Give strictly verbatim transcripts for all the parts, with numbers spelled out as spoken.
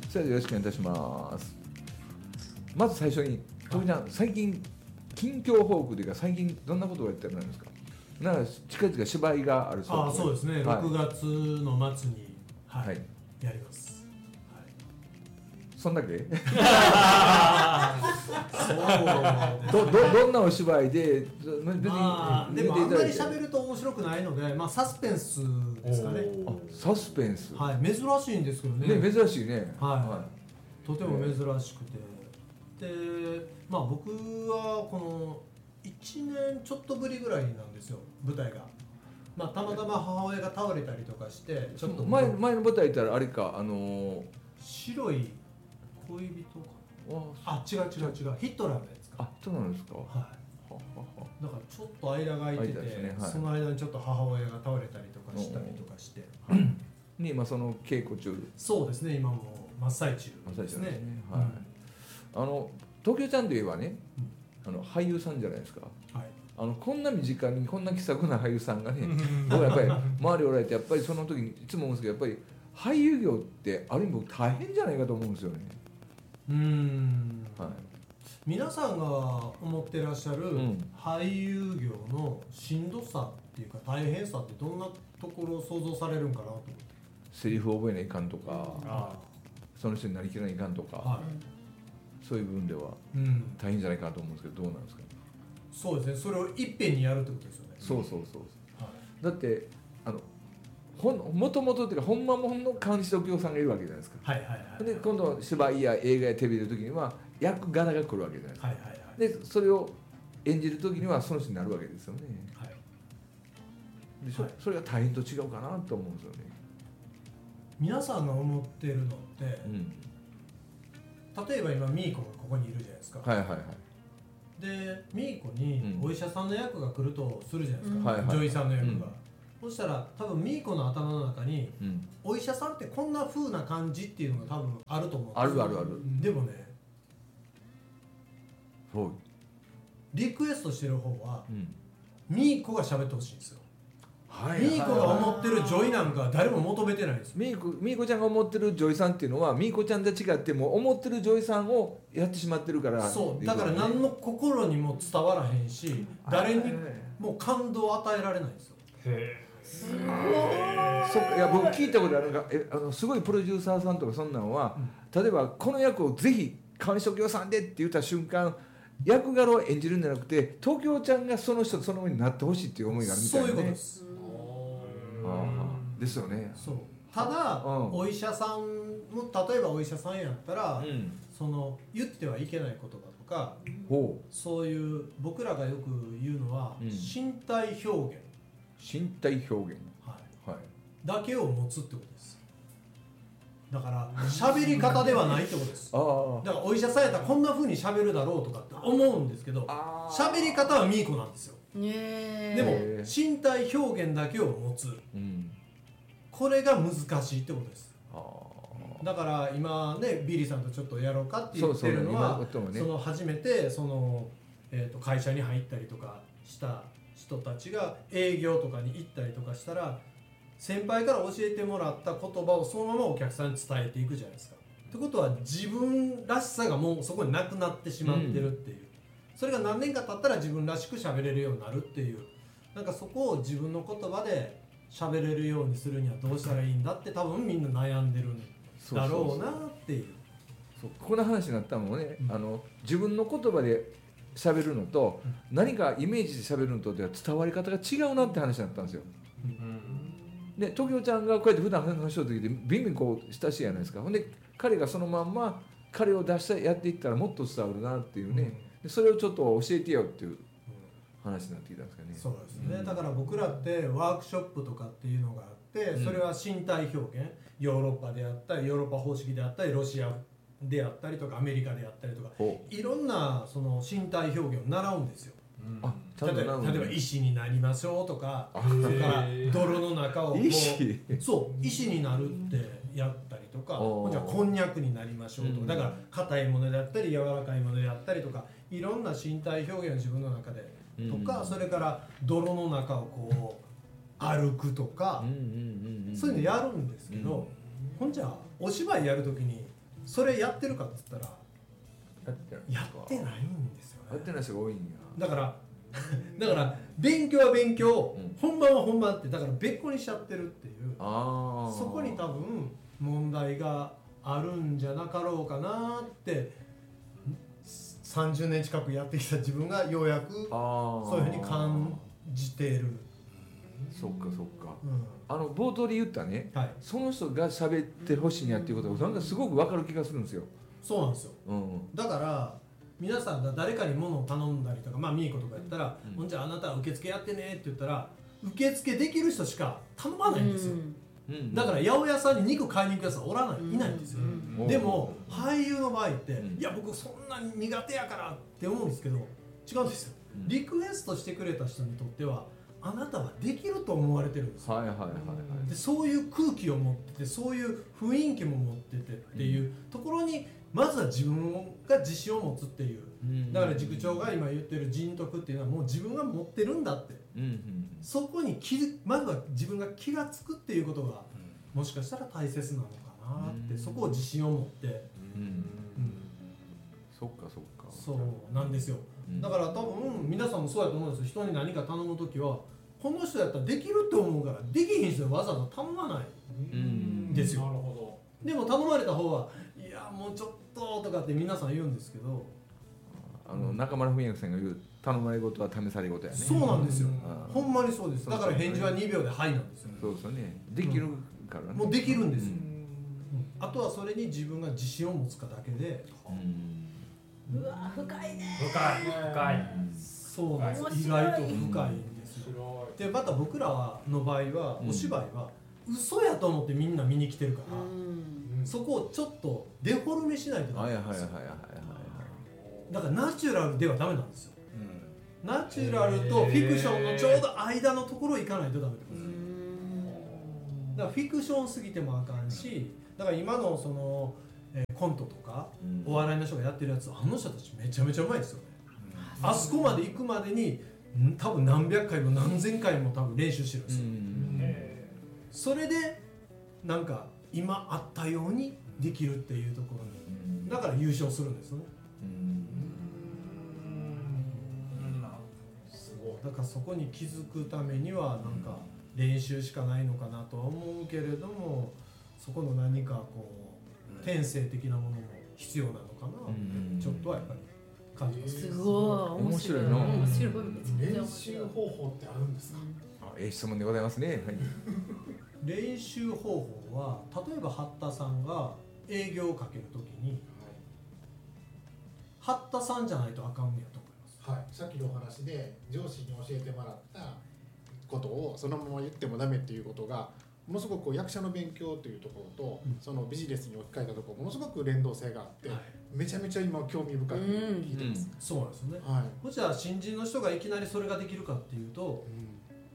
それではよろしくお願いいたします。まず最初に徳ちゃん、最近近況報告というか最近どんなことをやってるんですか。なんか近々芝居があるそうで。 ああそうですね、はい、ろくがつの末に、はいはい、やります、はい、 そんだけそうど, ど, どんなお芝居で、 まあ、でもあんまり喋ると面白くないので、まあ、サスペンスですかね。 あ、サスペンス、 はい、珍しいんですけどね。 ね、珍しいね、 はいはい、とても珍しくて、で、まあ、僕はこのいちねんちょっとぶりぐらいなんですよ、舞台が。まあ、たまたま母親が倒れたりとかしてちょっと前, 前の舞台行ったらあれか、あのー、 白い恋人かあ違う違う違うヒットラーのやつか。 あ、そうなんですか。はい、ははだからちょっと間が空いてて、ね、はい、その間にちょっと母親が倒れたりとかしたりとかして、はい、 に今その稽古中。 そうですね、今も真っ最中ですね。ですね、はい、 うん、あの東京ちゃんといえばね、うん、あの俳優さんじゃないですか。はい、あのこんな身近にこんな気さくな俳優さんがね僕はやっぱり周りおられて、やっぱりその時にいつも思うんですけど、やっぱり俳優業ってある意味僕大変じゃないかと思うんですよね。 うーん、 はい、 皆さんが思ってらっしゃる俳優業のしんどさっていうか大変さってどんなところを想像されるんかなと思って。 セリフを覚えないかんとか、あその人になりきらないかんとか、はい、そういう部分では大変じゃないかなと思うんですけど、どうなんですか。 そうですね、それをいっぺんにやるってことですよね。 そうそうそう、はい、だってあのほんもともとっていうか本間もんの監視時夫さんがいるわけじゃないですか。 はいはいはい、 で今度芝居や映画やテレビでる時には役柄が来るわけじゃないですか。はいはいはい、でそれを演じる時にはその人になるわけですよね。はい、で そ, はい、それが大変と違うかなと思うんですよね。 皆さんが思ってるのって、うん、例えば今ミーコがここにいるじゃないですか。はいはいはい、でミーコにお医者さんの役が来るとするじゃないですか、うん、女医さんの役が、うん、そしたら多分ミーコの頭の中に、うん、お医者さんってこんな風な感じっていうのが多分あると思うんですよ。 あるあるある。 でもね、 そうリクエストしてる方は、うん、ミーコが喋ってほしいんですよ。はい、ミーコが思ってる女医なんか誰も求めてないんですよ。 ミーコ、ミーコちゃんが思ってる女医さんっていうのはミーコちゃんと違っても思ってる女医さんをやってしまってるから。 そうだから何の心にも伝わらへんし、誰にも感動を与えられないんですよ。へえ、すごい。 そいや僕聞いたことあるのが、えあのすごいプロデューサーさんとかそんなのは、うん、例えばこの役をぜひ監視業さんでって言った瞬間、役柄を演じるんじゃなくて東京ちゃんがその人その上になってほしいっていう思いがあるみたいな、ね、 そういうことです。 ですよね。 そうただ、うん、お医者さんも例えばお医者さんやったら、うん、その言ってはいけない言葉とか、うん、そういう僕らがよく言うのは、うん、身体表現身体表現、 はいはい、だけを持つってことです。だから喋り方ではないってことです。あだからお医者さんやったらこんな風に喋るだろうとかって思うんですけど、喋り方はミーコなんですよ。でも身体表現だけを持つ、うん、これが難しいってことです。だから今ねビリーさんとちょっとやろうかって言ってるのは、そうそう、ね、その初めてその、えーと会社に入ったりとかした人たちが営業とかに行ったりとかしたら、先輩から教えてもらった言葉をそのままお客さんに伝えていくじゃないですか。ってことは自分らしさがもうそこになくなってしまってるっていう、うん、それが何年か経ったら自分らしく喋れるようになるっていう、なんかそこを自分の言葉で喋れるようにするにはどうしたらいいんだって多分みんな悩んでるんだろうなっていう。 そうこの話になったのもね、うん、あの自分の言葉で喋るのと、うん、何かイメージで喋るのとでは伝わり方が違うなって話になったんですよ、うん、で東京ちゃんがこうやって普段話しようときでビンビンこう親しいじゃないですか。ほんで彼がそのまんま彼を出してやっていったらもっと伝わるなっていうね、うん、でそれをちょっと教えてよっていう話になってきたんですかね。 そうですね、うん、だから僕らってワークショップとかっていうのがあって、それは身体表現、ヨーロッパであったりヨーロッパ方式であったりロシアであったりとかアメリカであったりとか、いろんなその身体表現を習うんですよ、うん、あちゃんと例えば、例えば石になりましょうとか、それから泥の中をこう石そう石になるってやったりとか、じゃあこんにゃくになりましょうとか、うん、だから硬いものであったり柔らかいものであったりとか、いろんな身体表現を自分の中でとか、うん、それから泥の中をこう歩くとか、うんうんうんうん、そういうのやるんですけど、うん、ほんじゃお芝居やるときにそれやってるかっつったらやってないやってないんですよね。 やってない人が多いんや。 だからだから勉強は勉強、うん、本番は本番ってだから別個にしちゃってるっていう、あそこに多分問題があるんじゃなかろうかなってさんじゅうねん近くやってきた自分がようやくそういうふうに感じてる。 そっかそっか、うん、あの冒頭で言ったね、はい、その人が喋ってほしいんやっていうことがなんかすごく分かる気がするんですよ。 そうなんですよ、うん、だから皆さんが誰かに物を頼んだりとか、まあミーコとかやったら、うん、ほんじゃあなたは受付やってねって言ったら受付できる人しか頼まないんですよ、うん、だから八百屋さんに肉買いに行くやつはおらない、うん、いないんですよ、うん、でも俳優の場合って、うん、いや僕そんなに苦手やからって思うんですけど違うんですよ、うん、リクエストしてくれた人にとってはあなたはできると思われてるんですよ、はいはいはいはい、でそういう空気を持っててそういう雰囲気も持っててっていうところにまずは自分が自信を持つっていう、うん、だから塾長が今言ってる人徳っていうのはもう自分が持ってるんだって、うん、そこに気づまずは自分が気がつくっていうことがもしかしたら大切なのかなって、うん、そこを自信を持って、うんうん、 そっかそっかそうなんですよ、うん、だから多分皆さんもそうやと思うんですよ。人に何か頼むときはこの人やったらできるって思うからできひん人はわざわざ頼まないんですよ、うん、なるほど。でも頼まれた方はいやもうちょっととかって皆さん言うんですけど、 あの中村文明さんが言う頼まれ事は試され事やね。 そうなんですよ、うん、ほんまにそうです。だから返事はにびょうではいなんですよ、ね、 そうですよね。できるからね、 うん、もうできるんですよ、うん、あとはそれに自分が自信を持つかだけで、 うん、うわ深いね。 深い深い。 そうなんです。意外と深いんですよ、うん、でまた僕らの場合はお芝居は嘘やと思ってみんな見に来てるから、うん、そこをちょっとデフォルメしないとダメなんですよ。だからナチュラルではダメなんですよ、うん、ナチュラルとフィクションのちょうど間のところ行かないとダメってことです。だからフィクションすぎてもあかんし、だから今のその、えー、コントとか、うん、お笑いの人がやってるやつあの人たちめちゃめちゃうまいですよね、うん、あそこまで行くまでに多分何百回も何千回も多分練習してるんですよ、うん、それでなんか今あったようにできるっていうところに、だから優勝するんですよね、うん、すごい。だからそこに気づくためにはなんか練習しかないのかなとは思うけれども、そこの何かこう天性的なものも必要なのかな、うん、ちょっとはやっぱり感じます。 すごい面白いな。面白い。 練習方法ってあるんですか？ あ、ええ質問でございますね。はい、 練習方法は例えば八田さんが営業をかけるときに、はい、八田さんじゃないとあかんねやと思います。 はい、さっきのお話で上司に教えてもらったことをそのまま言ってもダメっていうことがものすごくこう役者の勉強というところと、うん、そのビジネスに置き換えたところものすごく連動性があって、はい、めちゃめちゃ今興味深く聞いてます、うん、 そうなんですね、はい、じゃあ新人の人がいきなりそれができるかっていうと、うん、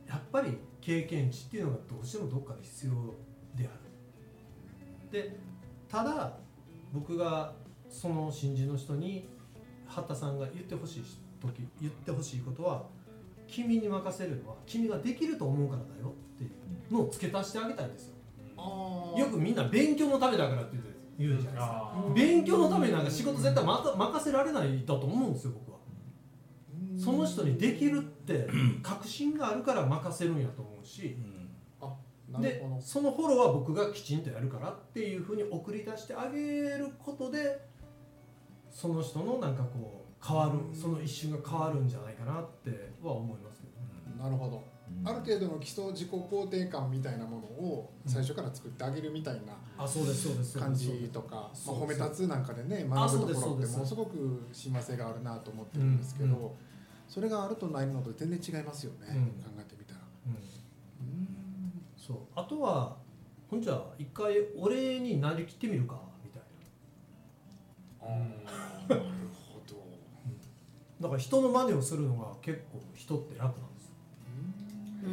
やっぱり経験値っていうのがどうしてもどっかで必要である。でただ僕がその新人の人に八田さんが言ってほしい時言ってほしいことは、君に任せるのは君ができると思うからだよっていうのを付け足してあげたいんですよ。あよくみんな勉強のためだからって言うじゃないですか。勉強のためになんか仕事絶対また任せられないだと思うんですよ僕は。その人にできるって確信があるから任せるんやと思うし、うん、あでそのフォローは僕がきちんとやるからっていうふうに送り出してあげることで、その人のなんかこう変わる、その一瞬が変わるんじゃないかなっては思いますけど、ね、 なるほど、うん、ある程度の基礎自己肯定感みたいなものを最初から作ってあげるみたいな感じとか、まあ、褒め立つなんかでね学ぶところってものすごく親和性があるなと思ってるんですけど、うんうん、それがあるとないのと全然違いますよね、うん、考えてみたら、うんうん、 そうあとはほんじゃ一回俺になりきってみるかみたいな、なるほどだから人の真似をするのが結構人って楽なんですよ。う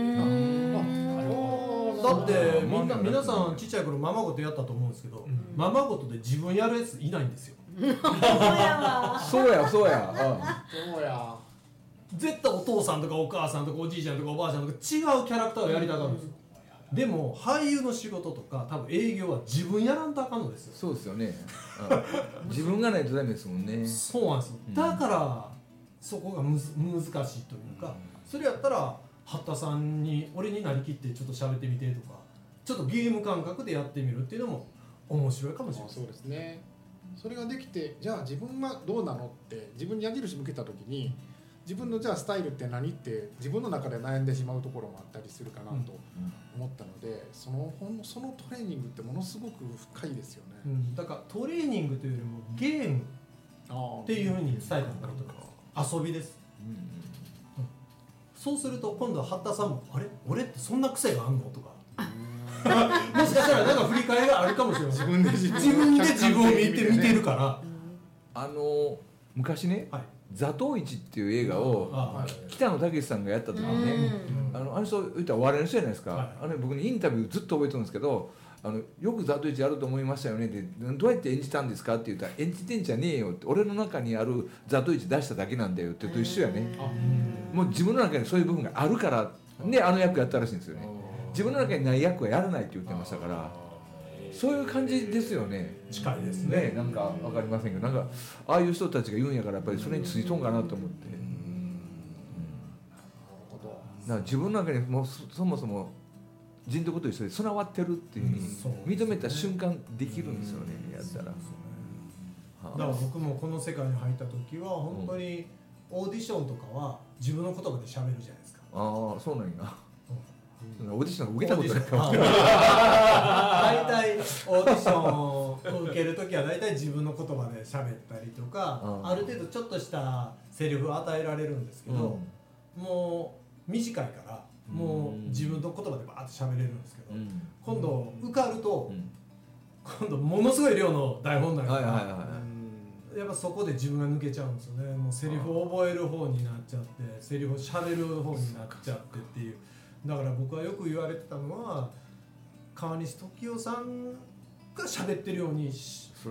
ーんだってみんな皆さんちっちゃい頃ままごとやったと思うんですけど、うん、ままごとで自分やるやついないんですよ。 そうやそうやそうや絶対お父さんとかお母さんとかおじいちゃんとかおばあちゃんとか違うキャラクターをやりたがるんですよ。 でも俳優の仕事とか多分営業は自分やらんとあかんのですよ。 そうですよね自分がないとダメですもんね。 そうなんですよ、うん、だからそこがむず難しいというか、それやったら八田さんに俺になりきってちょっと喋ってみてとか、ちょっとゲーム感覚でやってみるっていうのも面白いかもしれない。 そうですね。それができて、じゃあ自分はどうなのって自分に矢印向けた時に、自分のじゃあスタイルって何って自分の中で悩んでしまうところもあったりするかなと思ったので、うん、そのそのトレーニングってものすごく深いですよね、 うん、だからトレーニングというよりもゲームっていうふうに伝えた方がいいと思います。遊びです、うんうん、そうすると今度は八田さんもあれ俺ってそんな癖があんのとかもしかしたらなんか振り返りがあるかもしれない。自分で自分自分で自分を見て見てるから。 あの昔ね、はい、座頭市っていう映画を北野武さんがやった時にね、あのあの人言ったらお笑いの人じゃないですか、はい、あれ僕にインタビューずっと覚えてるんですけど、あのよく座頭市やると思いましたよねって、どうやって演じたんですかって言ったら、演じてんじゃねえよって、俺の中にある座頭市出しただけなんだよってと一緒やね。もう自分の中にそういう部分があるからであの役やったらしいんですよね。自分の中にない役はやらないって言ってましたから、そういう感じですよね。 近いですね。 ね、なんか分かりませんけど、なんかああいう人たちが言うんやからやっぱりそれについとんかなと思って、うん、だから自分の中にもう そ, そもそも人とこと一緒で備わってるっていうふうに認めた瞬間できるんですよね、やったら。だから僕もこの世界に入った時は本当にオーディションとかは自分の言葉で喋るじゃないですか。 ああ、そうなんや。オーディション受けたことないかも。 大体オーディションを受けるときは大体自分の言葉で喋ったりとか、ある程度ちょっとしたセリフを与えられるんですけど、うん、もう短いからもう自分の言葉でバーッと喋れるんですけど、うん、今度受かると、うん、今度ものすごい量の台本になるから、はいはいはい、やっぱそこで自分が抜けちゃうんですよね。もうセリフを覚える方になっちゃって、セリフを喋る方になっちゃってっていう。だから僕はよく言われてたのは、川西時生さんが喋ってるように